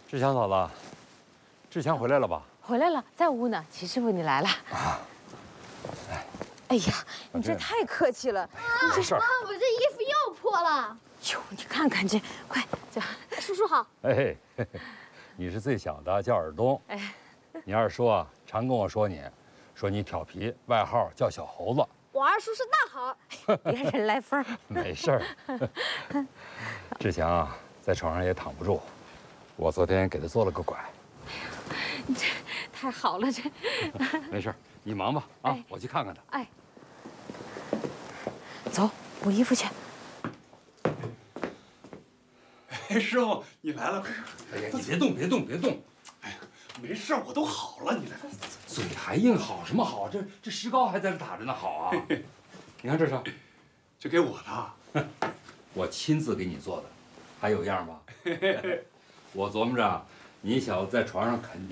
志强嫂子，志强回来了吧？ 回来了，在屋呢。齐师傅，你来了。啊。哎呀，你这太客气了。 没事儿。 我这衣服又破了。 哟，你看看这，快，这叔叔好。 哎，你是最小的，叫尔东。哎，你二叔啊，常跟我说你调皮，外号叫小猴子。 我二叔是大猴。 别人来疯。 没事儿。志强啊，在床上也躺不住，我昨天给他做了个拐。 你这太好了，这。 没事儿，你忙吧啊，我去看看他。 哎。走，补衣服去。 哎，师傅，你来了！ 哎呀，你别动，别动，别动！ 哎呀，没事，我都好了。你来， 嘴还硬，好什么好？这石膏还在这打着呢，好啊！你看这是， 这给我的， 我亲自给你做的，还有样吧？我琢磨着，你小子在床上肯定。